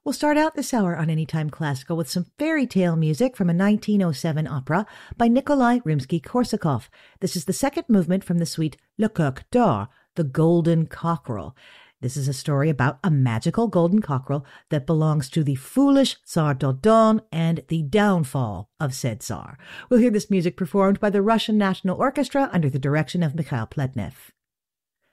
We'll start out this hour on Anytime Classical with some fairy tale music from a 1907 opera by Nikolai Rimsky-Korsakov. This is the second movement from the suite Le Coq d'Or, the Golden Cockerel. This is a story about a magical golden cockerel that belongs to the foolish Tsar Dodon and the downfall of said Tsar. We'll hear this music performed by the Russian National Orchestra under the direction of Mikhail Plednev.